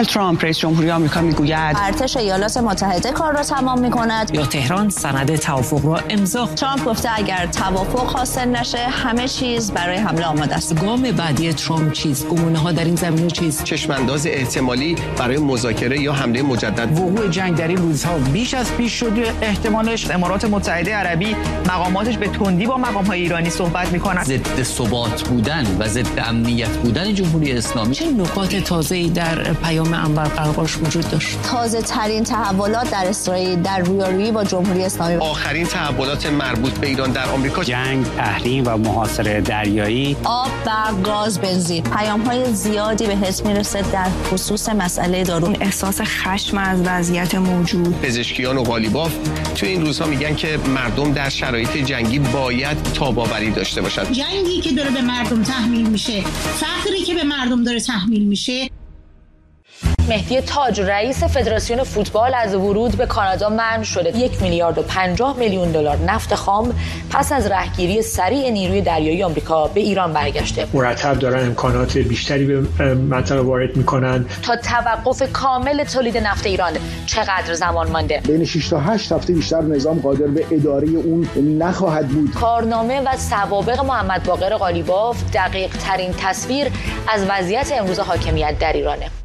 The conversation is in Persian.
ترامپ رئیس جمهوری آمریکا میگوید ارتش ایالات متحده کار را تمام می‌کند یا تهران سند توافق را امضا. ترامپ گفته اگر توافق حاصل نشه همه چیز برای حمله آماده است. گام بعدی ترامپ چیست؟ گمانه‌ها در این زمینه چیست؟ چشم‌انداز احتمالی برای مذاکره یا حمله مجدد. وقوع جنگ در این روزها بیش از پیش شده. احتمالش امارات متحده عربی مقاماتش به تندی با مقام‌های ایرانی صحبت می‌کنند. ضد ثبات بودن و ضد امنیت بودن جمهوری اسلامی. چه نکات تازه‌ای در پیام انور قرقاش وجود داشت؟ تازه ترین تحولات در اسرائیل در رویارویی با جمهوری اسلامی. آخرین تحولات مربوط به ایران در آمریکا. جنگ، تحریم و محاصره دریایی. آب، برق، گاز، بنزین. پیام‌های زیادی به حس می‌رسه در خصوص مسئله دارو. احساس خشم از وضعیت موجود. پزشکیان و قالیباف تو این روزها میگن که مردم در شرایط جنگی باید تاب‌آوری داشته باشند. جنگی که داره به مردم تحمیل میشه، فقری که به مردم داره تحمیل میشه. مهدی تاج رئیس فدراسیون فوتبال از ورود به کانادا منع شده. 1 میلیارد و 50 میلیون دلار نفت خام پس از رهگیری سریع نیروی دریایی آمریکا به ایران برگشته. مرتب دارن امکانات بیشتری به منطقه وارد میکنن. تا توقف کامل تولید نفت ایران چقدر زمان مانده؟ بین 6 تا 8 هفته بیشتر نظام قادر به اداره اون نخواهد بود. کارنامه و سوابق محمد باقر قالیباف دقیق ترین تصویر از وضعیت امروز حاکمیت در ایرانه.